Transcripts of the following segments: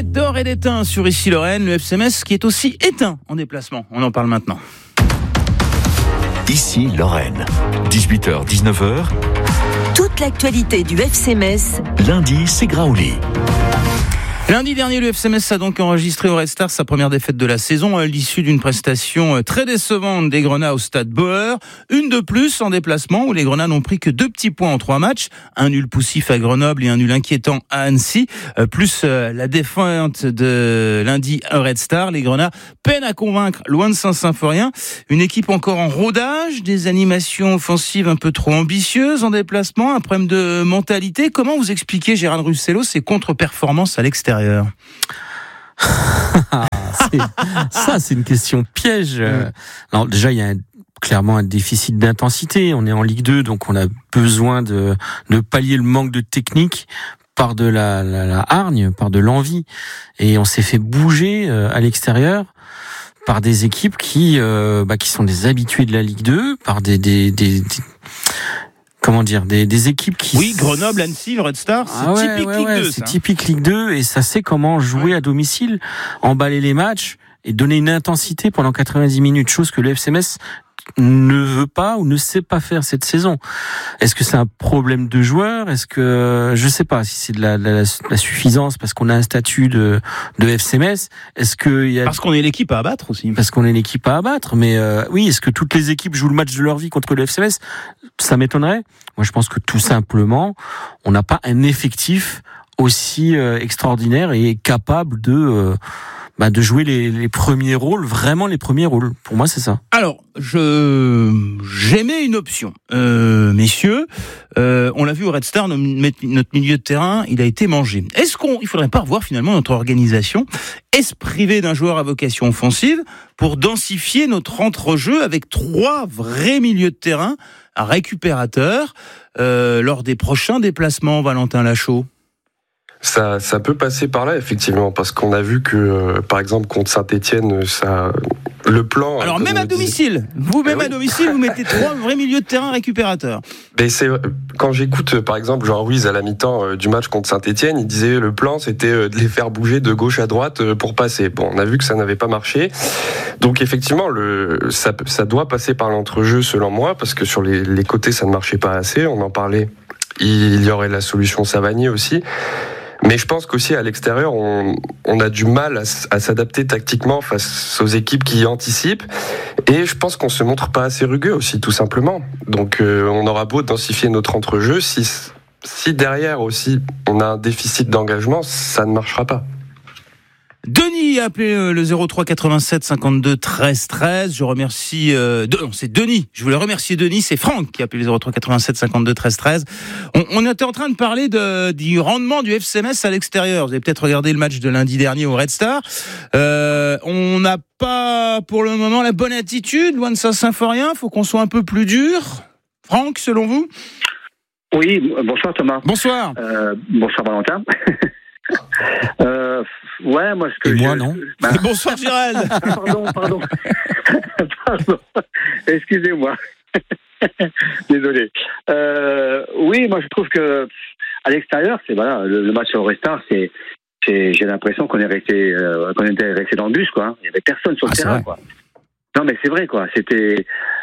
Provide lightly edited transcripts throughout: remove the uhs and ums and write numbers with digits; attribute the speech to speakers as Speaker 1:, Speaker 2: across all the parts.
Speaker 1: d'or et d'éteint sur Issy-Lorraine, le FC Metz qui est aussi éteint en déplacement. On en parle maintenant.
Speaker 2: Issy-Lorraine, 18h-19h.
Speaker 3: Toute l'actualité du FC Metz.
Speaker 2: Lundi, c'est Graouli.
Speaker 1: Lundi dernier, le FC Metz a donc enregistré au Red Star sa première défaite de la saison à l'issue d'une prestation très décevante des Grenats au stade Bauer. Une de plus en déplacement où les Grenats n'ont pris que 2 petits points en 3 matchs. Un nul poussif à Grenoble et un nul inquiétant à Annecy. Plus la défaite de lundi au Red Star. Les Grenats peinent à convaincre loin de Saint-Symphorien. Une équipe encore en rodage, des animations offensives un peu trop ambitieuses en déplacement, un problème de mentalité. Comment vous expliquez, Gérald Russello, ces contre-performances à l'extérieur ?
Speaker 4: C'est une question piège. Alors déjà, il y a clairement un déficit d'intensité. On est en Ligue 2, donc on a besoin de pallier le manque de technique par de la hargne, par de l'envie. Et on s'est fait bouger à l'extérieur par des équipes qui sont des habitués de la Ligue 2, par des équipes qui...
Speaker 1: Oui, Grenoble, Annecy, le Red Star, c'est typique Ligue 2.
Speaker 4: C'est typique Ligue 2 et ça sait comment jouer à domicile, emballer les matchs et donner une intensité pendant 90 minutes, chose que le FC Metz ne veut pas ou ne sait pas faire cette saison. Est-ce que c'est un problème de joueur ? Est-ce que je sais pas si c'est de la suffisance parce qu'on a un statut de FC Metz ? Est-ce que
Speaker 1: parce qu'on est l'équipe à abattre aussi.
Speaker 4: Parce qu'on est l'équipe à abattre, mais oui, est-ce que toutes les équipes jouent le match de leur vie contre le FC Metz ? Ça m'étonnerait. Moi, je pense que tout simplement, on n'a pas un effectif aussi extraordinaire et capable de jouer les premiers rôles, vraiment les premiers rôles. Pour moi, c'est ça.
Speaker 1: Alors, j'aimais une option. Messieurs, on l'a vu au Red Star, notre milieu de terrain, il a été mangé. Il faudrait pas revoir finalement notre organisation et se priver d'un joueur à vocation offensive pour densifier notre entre-jeu avec 3 vrais milieux de terrain récupérateurs lors des prochains déplacements, Valentin Lachaud?
Speaker 5: Ça peut passer par là, effectivement, parce qu'on a vu que, par exemple, contre Saint-Etienne, le plan...
Speaker 1: Alors, même à domicile, vous mettez 3 vrais milieux de terrain récupérateurs.
Speaker 5: Mais quand j'écoute, par exemple, Jean Ruiz à la mi-temps du match contre Saint-Etienne, il disait le plan, c'était de les faire bouger de gauche à droite pour passer. Bon, on a vu que ça n'avait pas marché. Donc, effectivement, ça doit passer par l'entrejeu, selon moi, parce que sur les côtés, ça ne marchait pas assez. On en parlait. Il y aurait la solution Savanier aussi. Mais je pense qu'aussi à l'extérieur, on a du mal à s'adapter tactiquement face aux équipes qui anticipent. Et je pense qu'on se montre pas assez rugueux aussi, tout simplement. Donc on aura beau densifier notre entrejeu, si derrière aussi on a un déficit d'engagement, ça ne marchera pas.
Speaker 1: Denis a appelé le 03 87 52 13 13. Je remercie... c'est Denis. Je voulais remercier Denis. C'est Franck qui a appelé le 03 87 52 13 13. On était en train de parler du rendement du FC Metz à l'extérieur. Vous avez peut-être regardé le match de lundi dernier au Red Star. On n'a pas pour le moment la bonne attitude. Loin de Saint-Symphorien. Faut qu'on soit un peu plus dur. Franck, selon vous ?
Speaker 6: Oui, bonsoir Thomas.
Speaker 1: Bonsoir.
Speaker 6: Bonsoir Valentin. Ouais, moi ce que
Speaker 4: non.
Speaker 1: Bonsoir Gérald.
Speaker 6: Pardon. Excusez-moi. Désolé. Oui, moi je trouve que à l'extérieur, le match au Red Star, j'ai l'impression qu'on était resté dans le bus, quoi. Il y avait personne sur le terrain, quoi. Non, mais c'est vrai, quoi. C'est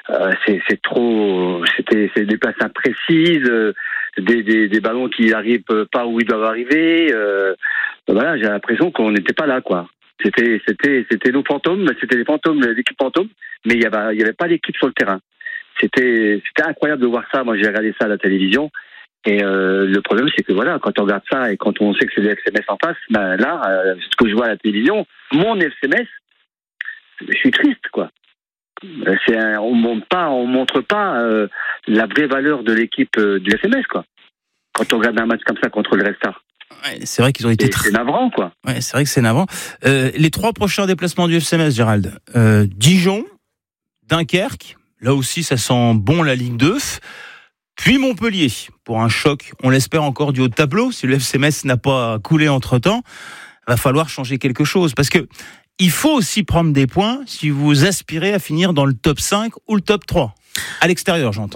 Speaker 6: des passes imprécises, des ballons qui n'arrivent pas où ils doivent arriver. J'ai l'impression qu'on n'était pas là, quoi. C'était nos fantômes, c'était les fantômes, l'équipe fantôme, mais il y avait pas d'équipe sur le terrain. C'était incroyable de voir ça. Moi, j'ai regardé ça à la télévision. Et le problème, c'est que quand on regarde ça et quand on sait que c'est le FC Metz en face, ce que je vois à la télévision, mon FC Metz, je suis triste, quoi. On montre pas la vraie valeur de l'équipe du FC Metz, quoi. Quand on regarde un match comme ça contre le Red Star.
Speaker 1: Ouais, c'est vrai qu'ils ont été
Speaker 6: c'est navrant, quoi.
Speaker 1: Ouais, c'est vrai que c'est navrant. Les 3 prochains déplacements du FC Metz, Gérald. Dijon, Dunkerque. Là aussi, ça sent bon la Ligue 2. Puis Montpellier, pour un choc, on l'espère encore du haut de tableau. Si le FC Metz n'a pas coulé entre-temps, il va falloir changer quelque chose. Parce que il faut aussi prendre des points si vous aspirez à finir dans le top 5 ou le top 3. À l'extérieur, j'entends.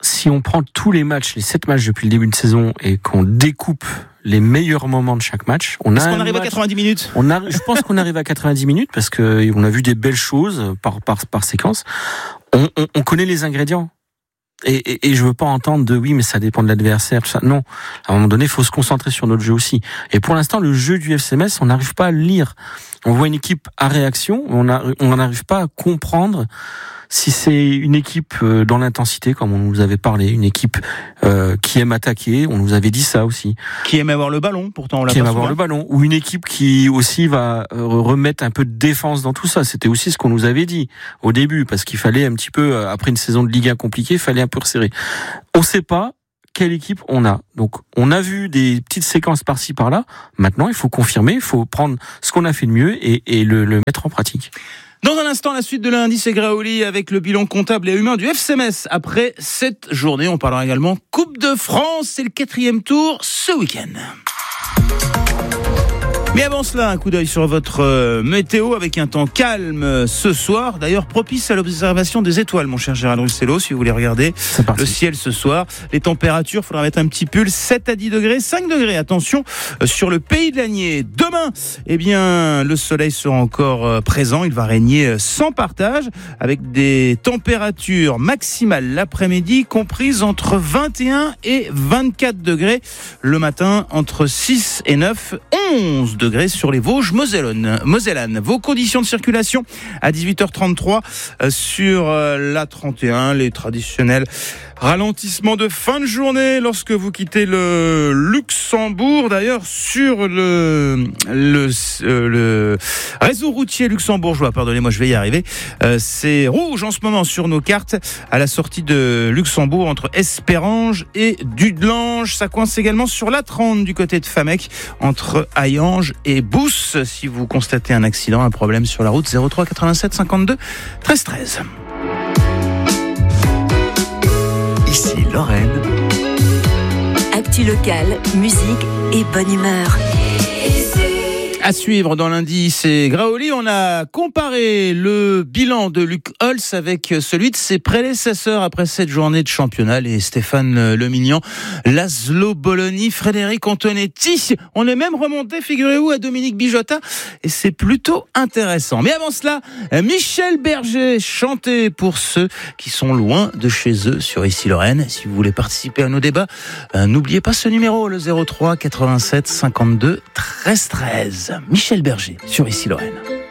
Speaker 4: si on prend tous les matchs, les 7 matchs depuis le début de saison et qu'on découpe les meilleurs moments de chaque match,
Speaker 1: Est-ce qu'on arrive à 90 minutes?
Speaker 4: Je pense qu'on arrive à 90 minutes parce que on a vu des belles choses par séquence. On connaît les ingrédients. Et je veux pas entendre de oui mais ça dépend de l'adversaire, tout ça. Non, à un moment donné il faut se concentrer sur notre jeu aussi. Et pour l'instant le jeu du FC Metz, on n'arrive pas à le lire. On voit une équipe à réaction, on n'arrive pas à comprendre si c'est une équipe dans l'intensité comme on nous avait parlé, une équipe qui aime attaquer, on nous avait dit ça aussi.
Speaker 1: Qui aime avoir le ballon, pourtant on l'a
Speaker 4: qui
Speaker 1: pas
Speaker 4: aime avoir le ballon, ou une équipe qui aussi va remettre un peu de défense dans tout ça. C'était aussi ce qu'on nous avait dit au début, parce qu'il fallait un petit peu, après une saison de Ligue 1 compliquée, il fallait un peu resserrer. On sait pas quelle équipe on a. Donc on a vu des petites séquences par-ci par-là. Maintenant il faut confirmer, il faut prendre ce qu'on a fait de mieux et le mettre en pratique.
Speaker 1: Dans un instant, la suite de lundi, c'est Graouli avec le bilan comptable et humain du FC Metz. Après cette journée, on parlera également Coupe de France. C'est le 4e tour ce week-end. Mais avant cela, un coup d'œil sur votre météo avec un temps calme ce soir. D'ailleurs, propice à l'observation des étoiles, mon cher Gérald Russello, si vous voulez regarder le ciel ce soir. Les températures, faudra mettre un petit pull, 7 à 10 degrés, 5 degrés. Attention, sur le pays de l'Agnier. Demain, eh bien, le soleil sera encore présent. Il va régner sans partage avec des températures maximales l'après-midi comprises entre 21 et 24 degrés. Le matin, entre 6 et 9, 11 degrés sur les Vosges mosellanes. Vos conditions de circulation à 18h33 sur la 31, les traditionnels ralentissements de fin de journée lorsque vous quittez le Luxembourg. D'ailleurs, sur le réseau routier luxembourgeois, pardonnez-moi, je vais y arriver, c'est rouge en ce moment sur nos cartes à la sortie de Luxembourg entre Espérange et Dudelange. Ça coince également sur la 30 du côté de Famec entre Hayange et Bousse. Si vous constatez un accident, un problème sur la route, 03 87 52 13 13.
Speaker 2: Ici Lorraine.
Speaker 3: Actu locale, musique et bonne humeur.
Speaker 1: À suivre dans lundi, c'est Graouli. On a comparé le bilan de Luc Holtz avec celui de ses prédécesseurs après cette journée de championnat. Les Stéphane Lemignan, Laszlo Bologna, Frédéric Antonetti. On est même remonté, figurez-vous, à Dominique Bijotta. Et c'est plutôt intéressant. Mais avant cela, Michel Berger, chanté pour ceux qui sont loin de chez eux sur Ici Lorraine. Si vous voulez participer à nos débats, n'oubliez pas ce numéro, le 03 87 52 13 13. Michel Berger sur Ici Lorraine.